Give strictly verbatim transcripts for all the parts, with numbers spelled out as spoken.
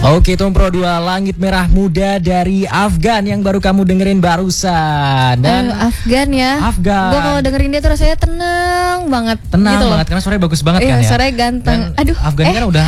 Oke, Tom Pro dua Langit Merah Muda dari Afgan yang baru kamu dengerin barusan. Dan uh, Afgan ya. Afgan. Gue kalau dengerin dia tuh rasanya tenang banget. Tenang gitu banget loh. Karena suaranya bagus banget iya, kan ya. Suaranya ganteng. Dan Aduh. Afgan eh. kan udah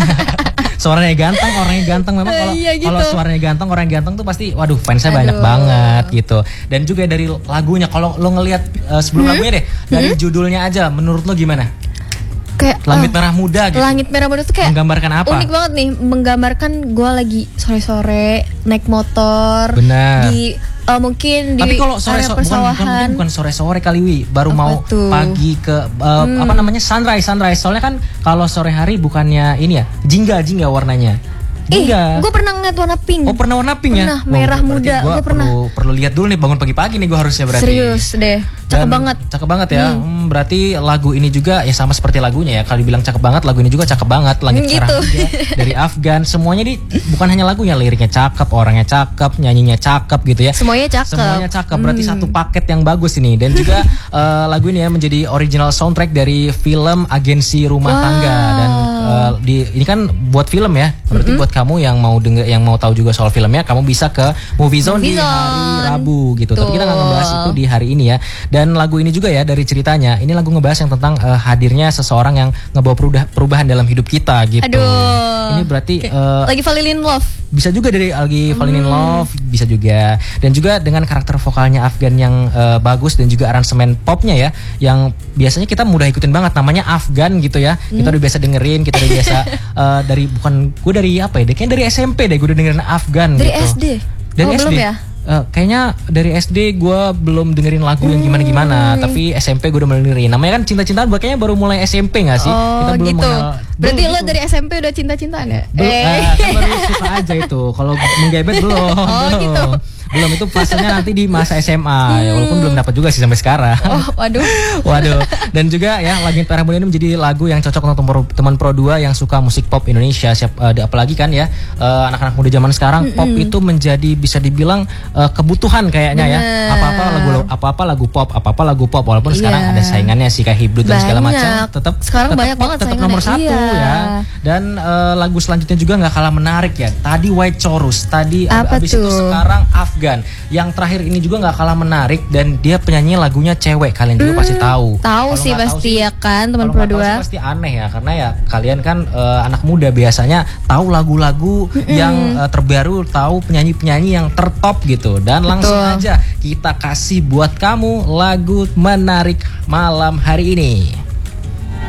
suaranya ganteng, orangnya ganteng. Memang kalau iya, gitu. kalau suaranya ganteng, orang ganteng tuh pasti waduh fansnya Aduh. banyak banget gitu. Dan juga dari lagunya, kalau lo ngelihat uh, sebelum hmm? lagunya deh, dari hmm? judulnya aja, menurut lo gimana? Kayak Langit uh, Merah Muda gitu. Langit Merah Muda tuh kayak menggambarkan apa? Unik banget nih, menggambarkan gue lagi sore-sore naik motor. Benar. Di uh, mungkin di tapi kalau sore so, bukan, bukan, bukan sore-sore kali Wi, baru apa mau tuh? Pagi ke uh, hmm. apa namanya sunrise sunrise. Soalnya kan kalau sore hari bukannya ini ya jingga jingga warnanya. Ih, gue pernah ngeliat warna pink. Oh, pernah warna pink pernah, ya? Merah Wah, muda. Gue pernah. Perlu, perlu lihat dulu nih, bangun pagi-pagi nih gue harusnya berarti. Serius deh, cakep Dan, banget. Cakep banget ya. Hmm. Hmm, berarti lagu ini juga ya sama seperti lagunya ya. Kalau dibilang cakep banget, lagu ini juga cakep banget. Langit Merah gitu. Muda dari Afgan. Semuanya di bukan hanya lagunya, liriknya cakep, orangnya cakep, nyanyinya cakep gitu ya. Semuanya cakep. Semuanya cakep. Berarti hmm. satu paket yang bagus ini. Dan juga uh, lagu ini ya menjadi original soundtrack dari film Agensi Rumah wow. Tangga. Dan uh, di ini kan buat film ya. Berarti mm-hmm. buat kamu yang mau denger, yang mau tahu juga soal filmnya, kamu bisa ke Movie Zone Movie di Zone. hari Rabu gitu. Tuh. Tapi kita nggak ngebahas itu di hari ini ya. Dan lagu ini juga ya dari ceritanya, ini lagu ngebahas yang tentang uh, hadirnya seseorang yang ngebawa perubah, perubahan dalam hidup kita gitu. Aduh. Ini berarti okay. uh, lagi falling in love. Bisa juga dari lagi falling in hmm. love, bisa juga. Dan juga dengan karakter vokalnya Afgan yang uh, bagus dan juga aransemen popnya ya, yang biasanya kita mudah ikutin banget, namanya Afgan gitu ya. Hmm. Kita udah biasa dengerin, kita udah biasa uh, dari bukan gue dari apa ya? Deh, kayaknya dari S M P deh gue udah dengerin Afgan dari gitu. S D. Dari oh, S D. Belum ya? Uh, kayaknya dari S D gue belum dengerin lagu yang gimana-gimana, hmm. tapi S M P gue udah mulai dengerin. Namanya kan cinta-cintaan, kayaknya baru mulai S M P gak sih? Oh, kita belum gitu. mengenal. Berarti belum, lo gitu. dari S M P udah cinta-cintaan ya? Belum, eh. uh, kan baru suka aja itu. Kalau menggebet belum. Oh belum. gitu. Belum, itu fasenya nanti di masa S M A. Hmm. Ya, walaupun belum dapat juga sih sampai sekarang. Oh, waduh. Waduh. Dan juga ya Langit Merah Muda ini menjadi lagu yang cocok untuk teman Pro dua yang suka musik pop Indonesia. Siap, uh, apalagi kan ya uh, anak-anak muda zaman sekarang mm-hmm. pop itu menjadi bisa dibilang uh, kebutuhan kayaknya ya. Apa-apa lagu apa-apa lagu pop, apa-apa lagu pop, walaupun yeah. sekarang ada saingannya sih kayak Hibdut dan segala macam. Tetap sekarang tetap banyak pop, banget tetap nomor satu iya. ya. Dan uh, lagu selanjutnya juga nggak kalah menarik ya. Tadi White Chorus, tadi apa abis tuh? itu sekarang Afgan. Yang terakhir ini juga nggak kalah menarik dan dia penyanyi lagunya cewek. Kalian juga hmm, pasti tahu. Tahu sih pasti ya kan teman Pro dua. Pasti aneh ya karena ya kalian kan uh, anak muda biasanya tahu lagu-lagu mm-hmm. yang uh, terbaru, tahu penyanyi-penyanyi yang tertop gitu. Dan langsung Betul. aja kita kasih buat kamu lagu menarik malam hari ini.